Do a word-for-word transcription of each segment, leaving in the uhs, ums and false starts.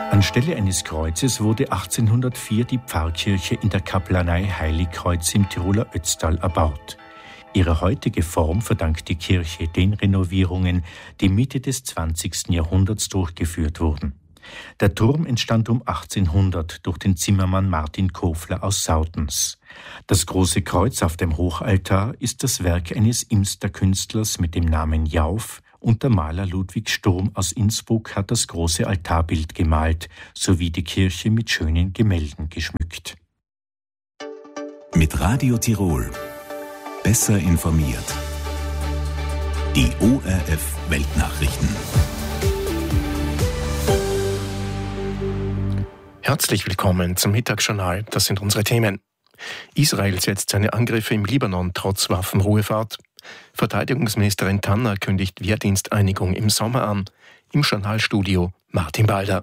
Anstelle eines Kreuzes wurde achtzehnhundertvier die Pfarrkirche in der Kaplanei Heiligkreuz im Tiroler Ötztal erbaut. Ihre heutige Form verdankt die Kirche den Renovierungen, die Mitte des zwanzigsten Jahrhunderts durchgeführt wurden. Der Turm entstand um achtzehnhundert durch den Zimmermann Martin Kofler aus Sautens. Das große Kreuz auf dem Hochaltar ist das Werk eines Imsterkünstlers mit dem Namen Jauf, und der Maler Ludwig Sturm aus Innsbruck hat das große Altarbild gemalt, sowie die Kirche mit schönen Gemälden geschmückt. Mit Radio Tirol besser informiert. Die O R F Weltnachrichten. Herzlich willkommen zum Mittagsjournal. Das sind unsere Themen. Israel setzt seine Angriffe im Libanon trotz Waffenruhefahrt. Verteidigungsministerin Tanner kündigt Wehrdiensteinigung im Sommer an. Im Journalstudio Martin Balder.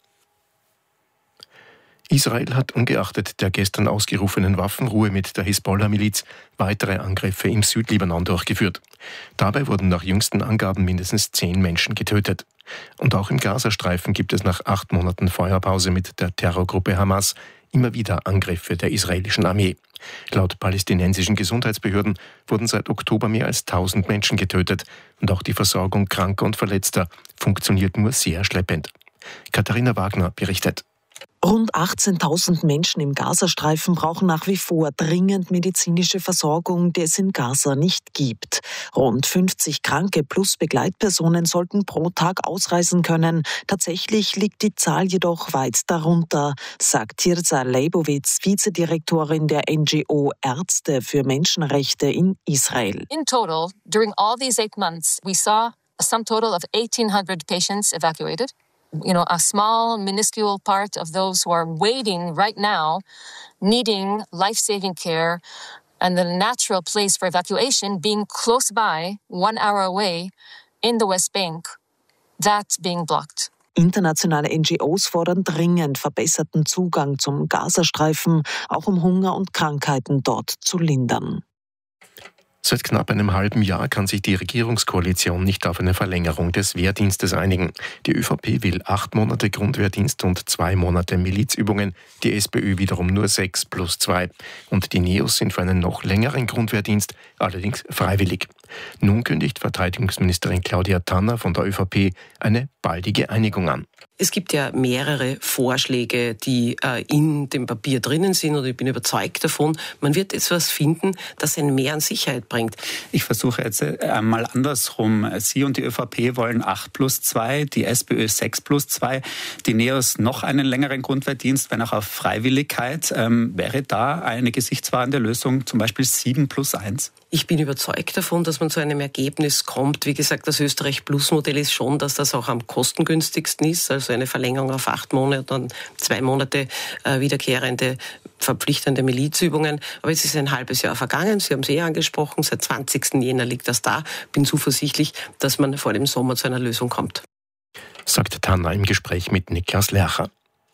Israel hat ungeachtet der gestern ausgerufenen Waffenruhe mit der Hisbollah-Miliz weitere Angriffe im Südlibanon durchgeführt. Dabei wurden nach jüngsten Angaben mindestens zehn Menschen getötet. Und auch im Gazastreifen gibt es nach acht Monaten Feuerpause mit der Terrorgruppe Hamas immer wieder Angriffe der israelischen Armee. Laut palästinensischen Gesundheitsbehörden wurden seit Oktober mehr als tausend Menschen getötet und auch die Versorgung Kranker und Verletzter funktioniert nur sehr schleppend. Katharina Wagner berichtet. Rund achtzehntausend Menschen im Gazastreifen brauchen nach wie vor dringend medizinische Versorgung, die es in Gaza nicht gibt. Rund fünfzig Kranke plus Begleitpersonen sollten pro Tag ausreisen können. Tatsächlich liegt die Zahl jedoch weit darunter, sagt Tirza Leibowitz, Vizedirektorin der N G O Ärzte für Menschenrechte in Israel. In total, during all these eight months, we saw a sum total of eighteen hundred patients evacuated. You know, a small, minuscule part of those who are waiting right now, needing life-saving care, and the natural place for evacuation being close by, one hour away, in the West Bank, that being blocked. Internationale N G Os fordern dringend verbesserten Zugang zum Gazastreifen, auch um Hunger und Krankheiten dort zu lindern. Seit knapp einem halben Jahr kann sich die Regierungskoalition nicht auf eine Verlängerung des Wehrdienstes einigen. Die ÖVP will acht Monate Grundwehrdienst und zwei Monate Milizübungen, die SPÖ wiederum nur sechs plus zwei. Und die Neos sind für einen noch längeren Grundwehrdienst, allerdings freiwillig. Nun kündigt Verteidigungsministerin Claudia Tanner von der ÖVP eine baldige Einigung an. Es gibt ja mehrere Vorschläge, die äh, in dem Papier drinnen sind und ich bin überzeugt davon, man wird etwas finden, das einen mehr an Sicherheit bringt. Ich versuche jetzt einmal andersrum. Sie und die ÖVP wollen acht plus zwei, die SPÖ sechs plus zwei, die Neos noch einen längeren Grundwehrdienst, wenn auch auf Freiwilligkeit. Ähm, wäre da eine gesichtswahrende Lösung, zum Beispiel sieben plus eins? Ich bin überzeugt davon, dass man zu einem Ergebnis kommt. Wie gesagt, das Österreich-Plus-Modell ist schon, dass das auch am kostengünstigsten ist. Also eine Verlängerung auf acht Monate und zwei Monate äh, wiederkehrende, verpflichtende Milizübungen. Aber es ist ein halbes Jahr vergangen. Sie haben es eh angesprochen. Seit zwanzigsten Jänner liegt das da. Bin zuversichtlich, dass man vor dem Sommer zu einer Lösung kommt. Sagt Tanner im Gespräch mit Niklas Lercher.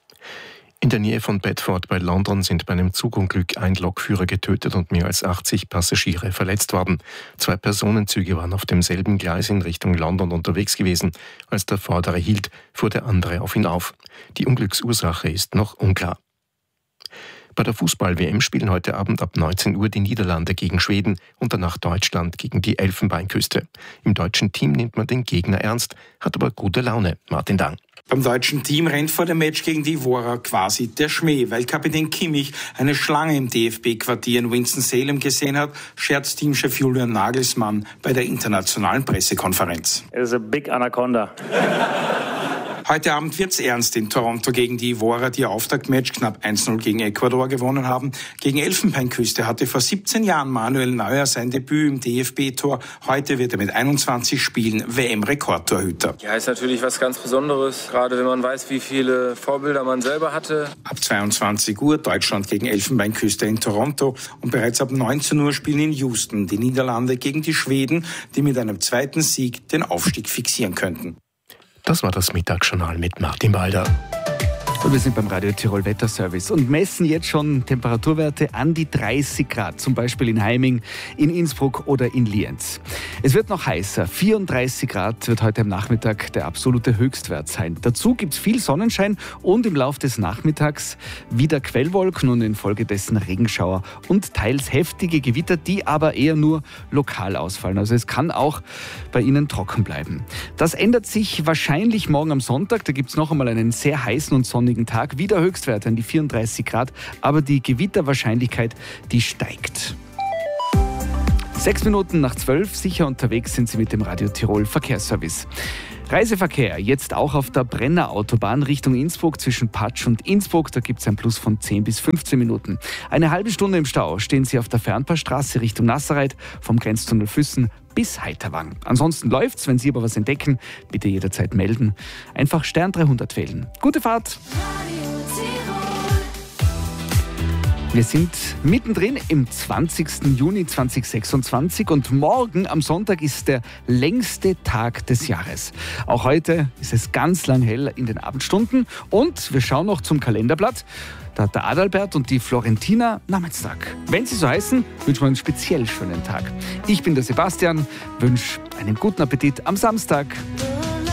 In der Nähe von Bedford bei London sind bei einem Zugunglück ein Lokführer getötet und mehr als achtzig Passagiere verletzt worden. Zwei Personenzüge waren auf demselben Gleis in Richtung London unterwegs gewesen. Als der vordere hielt, fuhr der andere auf ihn auf. Die Unglücksursache ist noch unklar. Bei der Fußball-W M spielen heute Abend ab neunzehn Uhr die Niederlande gegen Schweden und danach Deutschland gegen die Elfenbeinküste. Im deutschen Team nimmt man den Gegner ernst, hat aber gute Laune. Martin Dang. Beim deutschen Team rennt vor dem Match gegen die Wora quasi der Schmäh, weil Kapitän Kimmich eine Schlange im D F B-Quartier in Winston-Salem gesehen hat, scherzt Teamchef Julian Nagelsmann bei der internationalen Pressekonferenz. It is a big anaconda. Heute Abend wird's ernst in Toronto gegen die Wora, die ihr Auftaktmatch knapp eins null gegen Ecuador gewonnen haben. Gegen Elfenbeinküste hatte vor siebzehn Jahren Manuel Neuer sein Debüt im D F B-Tor. Heute wird er mit einundzwanzig Spielen W M-Rekordtorhüter. Ja, ist natürlich was ganz Besonderes, gerade wenn man weiß, wie viele Vorbilder man selber hatte. Ab zweiundzwanzig Uhr Deutschland gegen Elfenbeinküste in Toronto und bereits ab neunzehn Uhr spielen in Houston die Niederlande gegen die Schweden, die mit einem zweiten Sieg den Aufstieg fixieren könnten. Das war das Mittagsjournal mit Martin Balder. Und wir sind beim Radio Tirol Wetterservice und messen jetzt schon Temperaturwerte an die dreißig Grad, zum Beispiel in Heiming, in Innsbruck oder in Lienz. Es wird noch heißer, vierunddreißig Grad wird heute am Nachmittag der absolute Höchstwert sein. Dazu gibt es viel Sonnenschein und im Laufe des Nachmittags wieder Quellwolken und infolgedessen Regenschauer und teils heftige Gewitter, die aber eher nur lokal ausfallen. Also es kann auch bei Ihnen trocken bleiben. Das ändert sich wahrscheinlich morgen am Sonntag. Da gibt es noch einmal einen sehr heißen und sonnigen Tag, wieder Höchstwerte an die vierunddreißig Grad, aber die Gewitterwahrscheinlichkeit, die steigt. Sechs Minuten nach zwölf, sicher unterwegs sind Sie mit dem Radio Tirol Verkehrsservice. Reiseverkehr, jetzt auch auf der Brennerautobahn Richtung Innsbruck zwischen Patsch und Innsbruck. Da gibt es ein Plus von zehn bis fünfzehn Minuten. Eine halbe Stunde im Stau stehen Sie auf der Fernpassstraße Richtung Nasserreit vom Grenztunnel Füssen bis Heiterwang. Ansonsten läuft's, wenn Sie aber was entdecken, bitte jederzeit melden. Einfach Stern dreihundert wählen. Gute Fahrt! Wir sind mittendrin im zwanzigsten Juni zweitausendsechsundzwanzig und morgen am Sonntag ist der längste Tag des Jahres. Auch heute ist es ganz lang hell in den Abendstunden und wir schauen noch zum Kalenderblatt. Da hat der Adalbert und die Florentina Namenstag. Wenn sie so heißen, wünschen wir einen speziell schönen Tag. Ich bin der Sebastian, wünsche einen guten Appetit am Samstag.